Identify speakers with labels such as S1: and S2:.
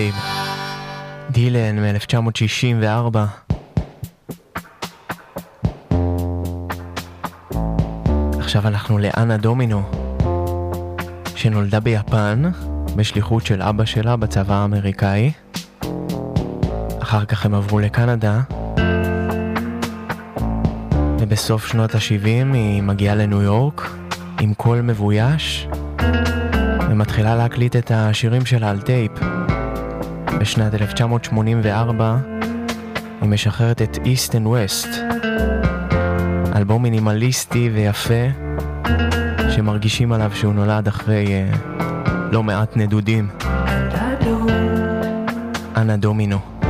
S1: דילן מ-1964. עכשיו אנחנו לאנה דומינו, שנולדה ביפן בשליחות של אבא שלה בצבא האמריקאי. אחר כך הם עברו לקנדה, ובסוף שנות ה-70 היא מגיעה לניו יורק עם קול מבויש ומתחילה להקליט את השירים שלה על טייפ. בשנת 1984 היא משחררת את East and West, אלבום מינימליסטי ויפה שמרגישים עליו שהוא נולד אחרי לא מעט נדודים. אנה דומינו.